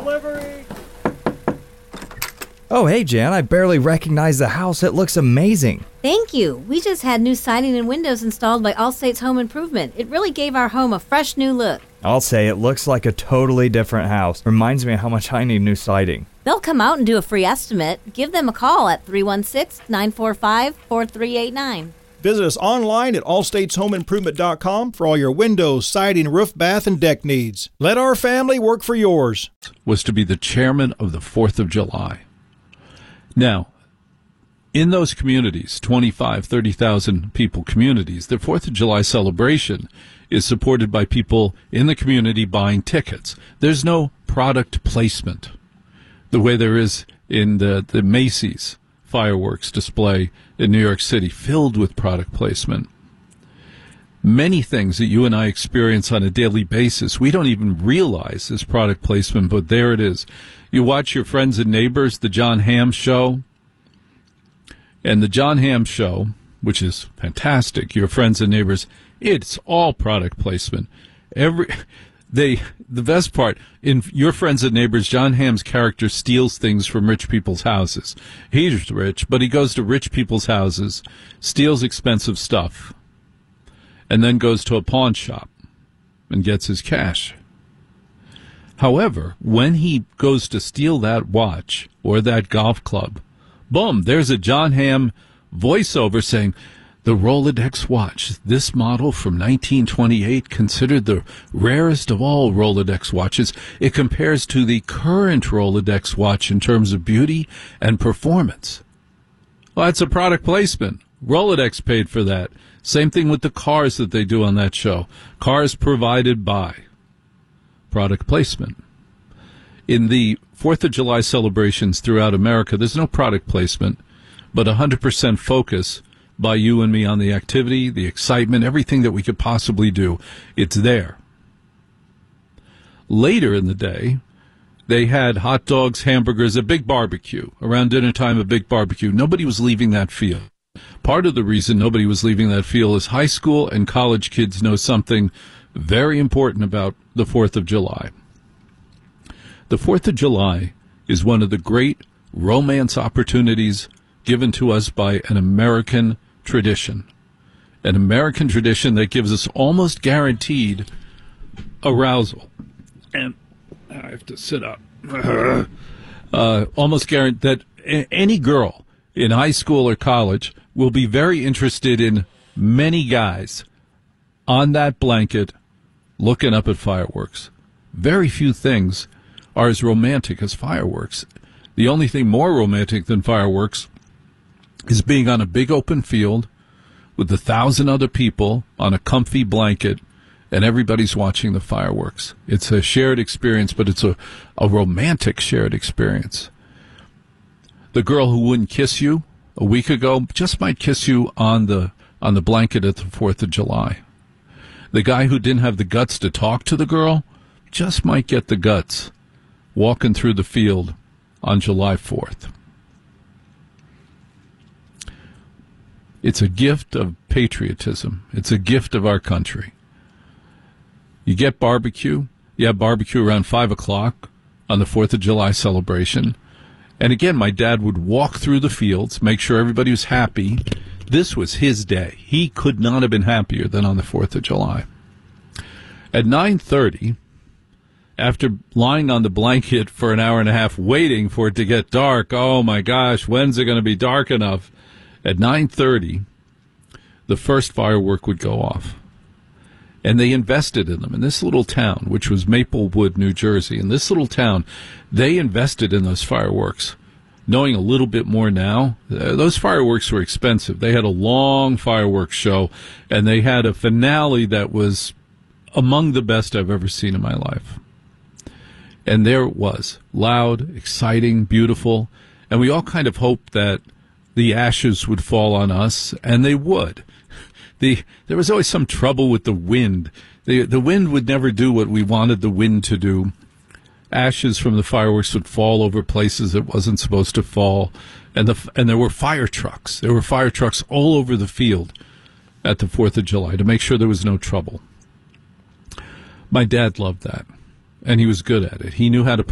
Delivery! Oh, hey, Jan, I barely recognize the house. It looks amazing. Thank you. We just had new siding and windows installed by Allstate's Home Improvement. It really gave our home a fresh new look. I'll say it looks like a totally different house. Reminds me of how much I need new siding. They'll come out and do a free estimate. Give them a call at 316-945-4389. Visit us online at allstateshomeimprovement.com for all your windows, siding, roof, bath, and deck needs. Let our family work for yours. Was to be the chairman of the 4th of July. Now, in those communities, 25, 30,000 people communities, the 4th of July celebration is supported by people in the community buying tickets. There's no product placement the way there is in the Macy's fireworks display in New York City, filled with product placement. Many things that you and I experience on a daily basis, we don't even realize is product placement, but there it is. You watch your Friends and Neighbors, the John Hamm Show, and the John Hamm Show, which is fantastic, your Friends and Neighbors, it's all product placement. The best part, in your Friends and Neighbors, John Hamm's character steals things from rich people's houses. He's rich, but he goes to rich people's houses, steals expensive stuff, and then goes to a pawn shop and gets his cash. However, when he goes to steal that watch or that golf club, boom, there's a John Hamm voiceover saying, the Rolodex watch, this model from 1928, considered the rarest of all Rolodex watches. It compares to the current Rolodex watch in terms of beauty and performance. Well, that's a product placement. Rolodex paid for that. Same thing with the cars that they do on that show. Cars provided by. Product placement. In the 4th of July celebrations throughout America, there's no product placement, but 100% focus by you and me on the activity, the excitement, everything that we could possibly do. It's there. Later in the day, they had hot dogs, hamburgers, a big barbecue. Around dinner time, a big barbecue. Nobody was leaving that field. Part of the reason nobody was leaving that field is high school and college kids know something very important about the 4th of July. The 4th of July is one of the great romance opportunities given to us by an American tradition. An American tradition that gives us almost guaranteed arousal. And I have to sit up. Almost guaranteed that any girl in high school or college will be very interested in many guys on that blanket looking up at fireworks. Very few things are as romantic as fireworks. The only thing more romantic than fireworks is being on a big open field with 1,000 other people on a comfy blanket and everybody's watching the fireworks. It's a shared experience, but it's a romantic shared experience. The girl who wouldn't kiss you a week ago just might kiss you on the blanket at the 4th of July. The guy who didn't have the guts to talk to the girl just might get the guts walking through the field on July 4th. It's a gift of patriotism. It's a gift of our country. You get barbecue. You have barbecue around 5 o'clock on the 4th of July celebration. And again, my dad would walk through the fields, make sure everybody was happy. This was his day. He could not have been happier than on the 4th of July. At 9:30, after lying on the blanket for an hour and a half waiting for it to get dark, oh my gosh, when's it going to be dark enough? At 9:30, the first firework would go off. And they invested in them. In this little town, which was Maplewood, New Jersey, in this little town, they invested in those fireworks. Knowing a little bit more now, those fireworks were expensive. They had a long fireworks show, and they had a finale that was among the best I've ever seen in my life. And there it was, loud, exciting, beautiful, and we all kind of hoped that the ashes would fall on us, and they would. There was always some trouble with the wind. The wind would never do what we wanted the wind to do. Ashes from the fireworks would fall over places it wasn't supposed to fall, and there were fire trucks. There were fire trucks all over the field at the 4th of July to make sure there was no trouble. My dad loved that, and he was good at it. He knew how to